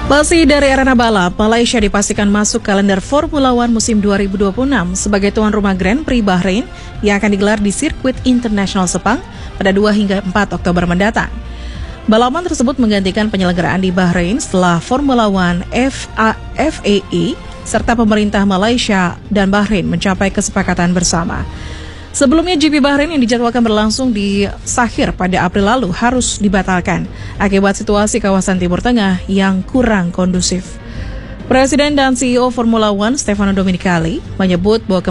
Masih dari arena balap, Malaysia dipastikan masuk kalender Formula One musim 2026 sebagai tuan rumah Grand Prix Bahrain yang akan digelar di sirkuit internasional Sepang pada 2 hingga 4 Oktober mendatang. Balapan tersebut menggantikan penyelenggaraan di Bahrain setelah Formula One FAE serta pemerintah Malaysia dan Bahrain mencapai kesepakatan bersama. Sebelumnya GP Bahrain yang dijadwalkan berlangsung di Sakhir pada April lalu harus dibatalkan akibat situasi kawasan Timur Tengah yang kurang kondusif. Presiden dan CEO Formula One Stefano Domenicali menyebut bahwa